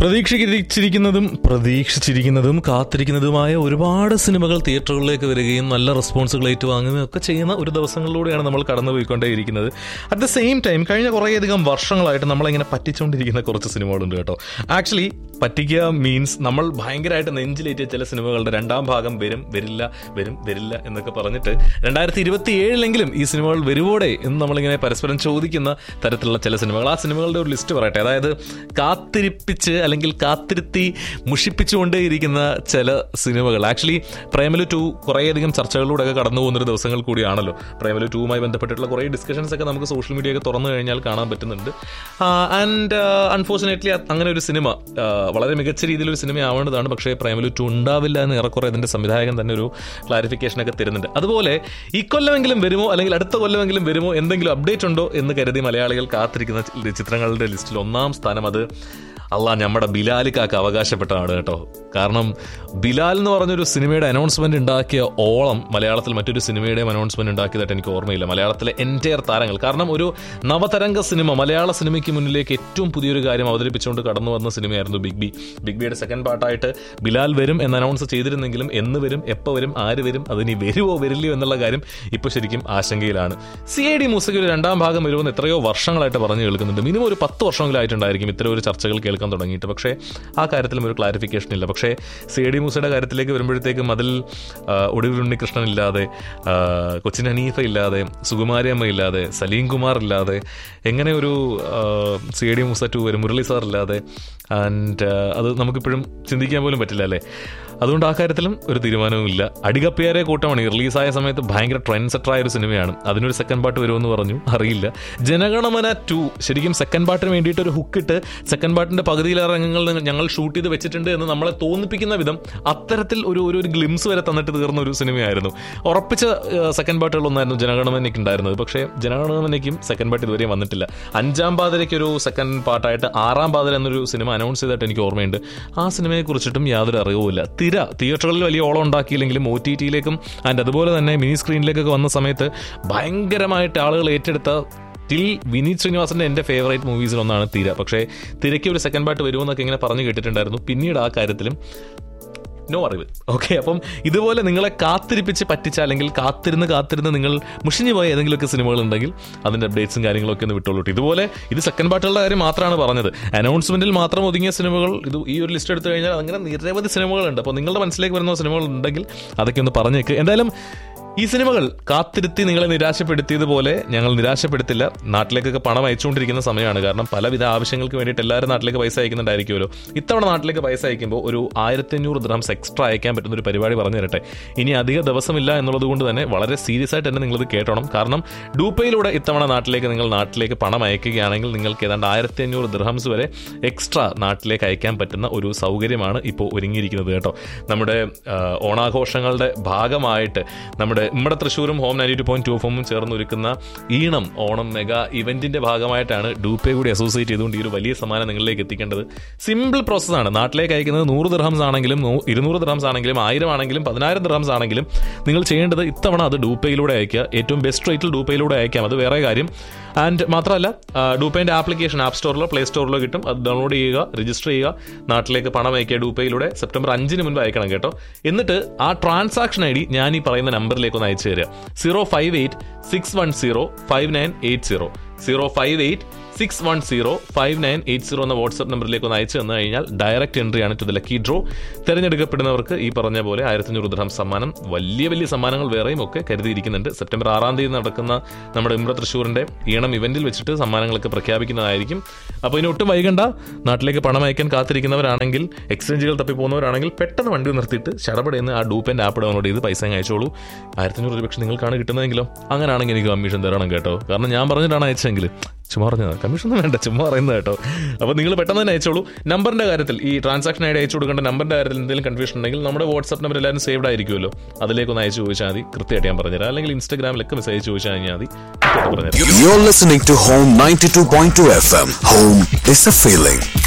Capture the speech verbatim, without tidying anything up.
പ്രതീക്ഷിച്ചിരിക്കുന്നതും പ്രതീക്ഷിച്ചിരിക്കുന്നതും കാത്തിരിക്കുന്നതുമായ ഒരുപാട് സിനിമകൾ തിയേറ്ററുകളിലേക്ക് വരികയും നല്ല റെസ്പോൺസുകൾ ഏറ്റുവാങ്ങുകയും ഒക്കെ ചെയ്യുന്ന ഒരു ദിവസങ്ങളിലൂടെയാണ് നമ്മൾ കടന്നു പോയിക്കൊണ്ടേയിരിക്കുന്നത്. അറ്റ് ദ സെയിം ടൈം കഴിഞ്ഞ കുറേയധികം വർഷങ്ങളായിട്ട് നമ്മളിങ്ങനെ പറ്റിച്ചുകൊണ്ടിരിക്കുന്ന കുറച്ച് സിനിമകളുണ്ട് കേട്ടോ. ആക്ച്വലി പറ്റിക്കുക മീൻസ് നമ്മൾ ഭയങ്കരമായിട്ട് നെഞ്ചിലേറ്റിയ ചില സിനിമകളുടെ രണ്ടാം ഭാഗം വരും വരില്ല വരും വരില്ല എന്നൊക്കെ പറഞ്ഞിട്ട് രണ്ടായിരത്തി ഇരുപത്തി ഏഴിലെങ്കിലും ഈ സിനിമകൾ വരുവോടെ എന്ന് നമ്മളിങ്ങനെ പരസ്പരം ചോദിക്കുന്ന തരത്തിലുള്ള ചില സിനിമകൾ. ആ സിനിമകളുടെ ഒരു ലിസ്റ്റ് പറയട്ടെ. അതായത് കാത്തിരിപ്പിച്ച് അല്ലെങ്കിൽ കാത്തിരുത്തി മുഷിപ്പിച്ചുകൊണ്ടേയിരിക്കുന്ന ചില സിനിമകൾ. ആക്ച്വലി പ്രേമലു ടു കുറേയധികം ചർച്ചകളിലൂടെയൊക്കെ കടന്നു പോകുന്നൊരു ദിവസങ്ങൾ കൂടിയാണല്ലോ. പ്രേമലു ടൂവുമായി ബന്ധപ്പെട്ടിട്ടുള്ള കുറേ ഡിസ്കഷൻസ് ഒക്കെ നമുക്ക് സോഷ്യൽ മീഡിയ ഒക്കെ തുറന്നു കഴിഞ്ഞാൽ കാണാൻ പറ്റുന്നുണ്ട്. ആൻഡ് അൺഫോർച്ചുനേറ്റ്ലി അങ്ങനെ ഒരു സിനിമ വളരെ മികച്ച രീതിയിലൊരു സിനിമ ആവേണ്ടതാണ്. പക്ഷേ പ്രേമലു ടു ഉണ്ടാവില്ല എന്ന് ഏറെക്കുറെ അതിൻ്റെ സംവിധായകൻ തന്നെ ഒരു ക്ലാരിഫിക്കേഷനൊക്കെ തരുന്നുണ്ട്. അതുപോലെ ഈ കൊല്ലമെങ്കിലും വരുമോ അല്ലെങ്കിൽ അടുത്ത കൊല്ലമെങ്കിലും വരുമോ എന്തെങ്കിലും അപ്ഡേറ്റ് ഉണ്ടോ എന്ന് കരുതി മലയാളികൾ കാത്തിരിക്കുന്ന ചിത്രങ്ങളുടെ ലിസ്റ്റിൽ ഒന്നാം സ്ഥാനം അത് അല്ല നമ്മുടെ ബിലാലിക്കാക്ക് അവകാശപ്പെട്ടതാണ് കേട്ടോ. കാരണം ബിലാൽ എന്ന് പറഞ്ഞൊരു സിനിമയുടെ അനൗൺസ്മെന്റ് ഉണ്ടാക്കിയ ഓളം മലയാളത്തിൽ മറ്റൊരു സിനിമയുടെയും അനൗൺസ്മെന്റ് ഉണ്ടാക്കിയതായിട്ട് എനിക്ക് ഓർമ്മയില്ല. മലയാളത്തിലെ എൻറ്റയർ താരങ്ങൾ, കാരണം ഒരു നവതരംഗ സിനിമ മലയാള സിനിമയ്ക്ക് മുന്നിലേക്ക് ഏറ്റവും പുതിയൊരു കാര്യം അവതരിപ്പിച്ചുകൊണ്ട് കടന്നു വന്ന സിനിമയായിരുന്നു ബിഗ് ബി. ബിഗ് ബിയുടെ സെക്കൻഡ് പാർട്ടായിട്ട് ബിലാൽ വരും എന്ന് അനൗൺസ് ചെയ്തിരുന്നെങ്കിലും എന്ന് വരും, എപ്പോൾ വരും, ആര് വരും, അതിനി വരുമോ വരില്ലയോ എന്നുള്ള കാര്യം ഇപ്പോൾ ശരിക്കും ആശങ്കയിലാണ്. സി ഐ ഡി മൂസയ്ക്ക് ഒരു രണ്ടാം ഭാഗം വരുമെന്ന് എത്രയോ വർഷങ്ങളായിട്ട് പറഞ്ഞു കേൾക്കുന്നുണ്ട്. മിനിമം ഒരു പത്ത് വർഷങ്ങളായിട്ടുണ്ടായിരിക്കും ഇത്തരം ഒരു ചർച്ചകൾ കേൾക്കാൻ തുടങ്ങിയിട്ട്. പക്ഷേ ആ കാര്യത്തിലും ഒരു ക്ലാരിഫിക്കേഷൻ ഇല്ല. പക്ഷേ സി ഐ ഡി മൂസയുടെ കാര്യത്തിലേക്ക് വരുമ്പോഴത്തേക്കും അതിൽ ഒടുവിൽ ഉണ്ണികൃഷ്ണൻ ഇല്ലാതെ, കൊച്ചിൻ ഹനീഫ ഇല്ലാതെ, സുകുമാരിയമ്മ ഇല്ലാതെ, സലീം കുമാർ ഇല്ലാതെ എങ്ങനെ ഒരു C I D Musa to വരും, മുരളി സാർ ഇല്ലാതെ. ആൻഡ് അത് നമുക്കിപ്പോഴും ചിന്തിക്കാൻ പോലും പറ്റില്ല അല്ലേ. അതുകൊണ്ട് ആ കാര്യത്തിലും ഒരു തീരുമാനവും ഇല്ല. അടികപ്പിയാരെ കൂട്ടമാണ്. റിലീസായ സമയത്ത് ഭയങ്കര ട്രെൻഡ് സെറ്ററായ ഒരു സിനിമയാണ്. അതിനൊരു സെക്കൻഡ് പാർട്ട് വരുമെന്ന് പറഞ്ഞു, അറിയില്ല. ജനഗണമന ടു ശരിക്കും സെക്കൻഡ് പാർട്ടിന് വേണ്ടിയിട്ട് ഒരു ഹുക്കിട്ട് സെക്കൻഡ് പാർട്ടിന്റെ പകുതിയിലേറെ രംഗങ്ങൾ ഞങ്ങൾ ഷൂട്ട് ചെയ്ത് വെച്ചിട്ടുണ്ട് എന്ന് നമ്മളെ തോന്നിപ്പിക്കുന്ന വിധം അത്തരത്തിൽ ഒരു ഒരു ഗ്ലിംസ് വരെ തന്നിട്ട് തീർന്ന ഒരു സിനിമയായിരുന്നു. ഉറപ്പിച്ച സെക്കൻഡ് പാർട്ടുകളൊന്നായിരുന്നു ജനഗണമനയ്ക്ക് ഉണ്ടായിരുന്നത്. പക്ഷേ ജനഗണമനയ്ക്കും സെക്കൻഡ് പാർട്ട് ഇതുവരെയും വന്നിട്ടില്ല. അഞ്ചാം പാതിരയ്ക്ക് ഒരു സെക്കൻഡ് പാർട്ടായിട്ട് ആറാം പാതിര എന്നൊരു സിനിമ അനൗൺസ് ചെയ്തിട്ട് എനിക്ക് ഓർമ്മയുണ്ട്. ആ സിനിമയെ കുറിച്ചിട്ടും യാതൊരു അറിവുമില്ല. തിര തിയേറ്ററുകളിൽ വലിയ ഓളം ഉണ്ടാക്കിയില്ലെങ്കിലും ഒ ടി ടിയിലേക്കും ആൻഡ് അതുപോലെ തന്നെ മിനി സ്ക്രീനിലേക്കൊക്കെ വന്ന സമയത്ത് ഭയങ്കരമായിട്ട് ആളുകൾ ഏറ്റെടുത്ത ടിൽ വിനീത് ശ്രീനിവാസന്റെ എൻ്റെ ഫേവറേറ്റ് മൂവീസിൽ ഒന്നാണ് തിര. പക്ഷേ തിരയ്ക്ക് ഒരു സെക്കൻഡ് പാർട്ട് വരുമെന്നൊക്കെ ഇങ്ങനെ പറഞ്ഞു കേട്ടിട്ടുണ്ടായിരുന്നു. പിന്നീട് ആ കാര്യത്തിലും നോ അറിവ്. ഓക്കെ, അപ്പം ഇതുപോലെ നിങ്ങളെ കാത്തിരിപ്പിച്ച് പറ്റിച്ച അല്ലെങ്കിൽ കാത്തിരുന്ന് കാത്തിരുന്ന് നിങ്ങൾ മുഷിഞ്ഞു പോയ ഏതെങ്കിലുമൊക്കെ സിനിമകളുണ്ടെങ്കിൽ അതിൻ്റെ അപ്ഡേറ്റ്സും കാര്യങ്ങളൊക്കെ ഒന്ന് വിട്ടോളൂ. ഇതുപോലെ ഇത് സെക്കൻഡ് പാർട്ടുകളുടെ കാര്യം മാത്രമാണ് പറഞ്ഞത്. അനൗൺസ്മെന്റിൽ മാത്രം ഒതുങ്ങിയ സിനിമകൾ ഇത് ഈ ഒരു ലിസ്റ്റ് എടുത്തു കഴിഞ്ഞാൽ അങ്ങനെ നിരവധി സിനിമകളുണ്ട്. അപ്പോൾ നിങ്ങളുടെ മനസ്സിലേക്ക് വരുന്ന സിനിമകൾ ഉണ്ടെങ്കിൽ അതൊക്കെ ഒന്ന് പറഞ്ഞേക്ക്. എന്തായാലും ഈ സിനിമകൾ കാത്തിരുത്തി നിങ്ങളെ നിരാശപ്പെടുത്തിയതുപോലെ ഞങ്ങൾ നിരാശപ്പെടുത്തില്ല. നാട്ടിലേക്കൊക്കെ പണം അയച്ചുകൊണ്ടിരിക്കുന്ന സമയമാണ്. കാരണം പലവിധ ആവശ്യങ്ങൾക്ക് വേണ്ടിയിട്ട് എല്ലാവരും നാട്ടിലേക്ക് പൈസ അയക്കുന്നുണ്ടായിരിക്കുമല്ലോ. ഇത്തവണ നാട്ടിലേക്ക് പൈസ അയക്കുമ്പോൾ ഒരു ആയിരത്തി അഞ്ഞൂറ് ദിർഹംസ് എക്സ്ട്രാ അയക്കാൻ പറ്റുന്ന ഒരു പരിപാടി പറഞ്ഞു തരട്ടെ. ഇനി അധിക ദിവസമില്ല എന്നുള്ളത് കൊണ്ട് തന്നെ വളരെ സീരിയസ് ആയിട്ട് തന്നെ നിങ്ങളിത് കേട്ടോണം. കാരണം ഡൂപ്പയിലൂടെ ഇത്തവണ നാട്ടിലേക്ക് നിങ്ങൾ നാട്ടിലേക്ക് പണം അയക്കുകയാണെങ്കിൽ നിങ്ങൾക്ക് ഏതാണ്ട് ആയിരത്തി അഞ്ഞൂറ് ദിർഹംസ് വരെ എക്സ്ട്രാ നാട്ടിലേക്ക് അയക്കാൻ പറ്റുന്ന ഒരു സൗകര്യമാണ് ഇപ്പോൾ ഒരുങ്ങിയിരിക്കുന്നത് കേട്ടോ. നമ്മുടെ ഓണാഘോഷങ്ങളുടെ ഭാഗമായിട്ട് നമ്മുടെ നമ്മുടെ തൃശ്ശൂരും home ninety two point two എഫും ചേർന്ന് ഒരുക്കുന്ന ഈണം ഓണം മെഗാ ഇവന്റിന്റെ ഭാഗമായിട്ടാണ് ഡൂപ്പെ കൂടി അസോസിയേറ്റ് ചെയ്തുകൊണ്ട് ഈ ഒരു വലിയ സമ്മാനം നിങ്ങളിലേക്ക് എത്തിക്കേണ്ടത്. സിമ്പിൾ പ്രോസസ്സാണ്. നാട്ടിലേക്ക് അയക്കുന്നത് നൂറ് ദിർഹംസ് ആണെങ്കിലും ഇരുന്നൂറ് ദിർഹംസ് ആണെങ്കിലും ആയിരം ആണെങ്കിലും പതിനായിരം ദിർഹംസ് ആണെങ്കിലും നിങ്ങൾ ചെയ്യേണ്ടത് ഇത്തവണ അത് ഡൂപ്പയിലൂടെ അയക്കുക. ഏറ്റവും ബെസ്റ്റ് റേറ്റിൽ ഡൂപ്പയിലൂടെ അയക്കാം, അത് വേറെ കാര്യം. ആൻഡ് മാത്രമല്ല ഡൂപ്പേൻ്റെ ആപ്ലിക്കേഷൻ ആപ്പ് സ്റ്റോറിലോ പ്ലേ സ്റ്റോറിലോ കിട്ടും. അത് ഡൗൺലോഡ് ചെയ്യുക, രജിസ്റ്റർ ചെയ്യുക, നാട്ടിലേക്ക് പണം അയക്കുക ഡൂപ്പയിലൂടെ. സെപ്റ്റംബർ അഞ്ചിന് മുൻപ് അയക്കണം കേട്ടോ. എന്നിട്ട് ആ ട്രാൻസാക്ഷൻ ഐ ഡി ഞാൻ ഈ പറയുന്ന നമ്പറിലേക്ക് ഒന്ന് അയച്ചു തരിക. Zero five eight six one zero five nine eight zero zero five eight six one zero five nine eight zero എന്ന വാട്സ്ആപ്പ് നമ്പറിലേക്ക് ഒന്ന് അയച്ചു തന്നു കഴിഞ്ഞാൽ ഡയറക്റ്റ് എൻട്രി ആണ് ടു ദ ലക്കി ഡ്രോ. തിരഞ്ഞെടുക്കപ്പെടുന്നവർക്ക് ഈ പറഞ്ഞ പോലെ ആയിരത്തി അഞ്ഞൂറ് ദിർഹം സമ്മാനം, വലിയ വലിയ സമ്മാനങ്ങൾ വേറെയും ഒക്കെ കരുതിയിരിക്കുന്നുണ്ട്. സെപ്റ്റംബർ ആറാം തീയതി നടക്കുന്ന നമ്മുടെ ഇമ്ര തൃശ്ശൂരിന്റെ ഈണം ഇവന്റിൽ വെച്ചിട്ട് സമ്മാനങ്ങളൊക്കെ പ്രഖ്യാപിക്കുന്നതായിരിക്കും. അപ്പോൾ ഇനി ഒട്ടും വൈകണ്ട. നാട്ടിലേക്ക് പണം അയക്കാൻ കാത്തിരിക്കുന്നവരാണെങ്കിൽ, എക്സ്ചേഞ്ചുകൾ തപ്പി പോകുന്നവരാണെങ്കിൽ പെട്ടെന്ന് വണ്ടി നിർത്തിയിട്ട് ശടപടയെന്ന് ആ ഡൂപ്പൻ്റെ ആപ്പ് ഡൗൺലോഡ് ചെയ്ത് പൈസ അയച്ചോളൂ. ആയിരത്തി അഞ്ഞൂറ് രൂപ പക്ഷേ നിങ്ങൾക്കാണ് കിട്ടുന്നതെങ്കിലോ അങ്ങനെയാണെങ്കിൽ എനിക്ക് കമ്മീഷൻ തരണം കേട്ടോ. കാരണം ഞാൻ പറഞ്ഞിട്ടാണ് അയച്ചെങ്കിൽ ചുമ്മാ പറഞ്ഞത്, കമ്മീഷനൊന്നും വേണ്ട, ചുമ്മാ പറയുന്നത് കേട്ടോ. അപ്പോൾ നിങ്ങൾ പെട്ടെന്ന് തന്നെ അയച്ചോളൂ. നമ്പറിൻ്റെ കാര്യത്തിൽ ഈ ട്രാൻസാക്ഷൻ ആയിട്ട് അയച്ചു കൊടുക്കേണ്ട നമ്പറിൻ്റെ കാര്യത്തിൽ എന്തെങ്കിലും കൺഫ്യൂഷൻ ഉണ്ടെങ്കിൽ നമ്മുടെ വാട്സ്ആപ്പ് നമ്പർ എല്ലാവരും സേവ്ഡ് ആയിരിക്കുമല്ലോ, അതിലേക്കൊന്ന് അയച്ചു ചോദിച്ചാൽ മതി. കൃത്യമായിട്ട് ഞാൻ പറഞ്ഞുതരാം. അല്ലെങ്കിൽ ഇൻസ്റ്റാഗ്രാമിലൊക്കെ മെസ്സേജ് ചോദിച്ചാൽ കഴിഞ്ഞാൽ മതി. You're listening to Home ninety-two point two F M. Home is a feeling.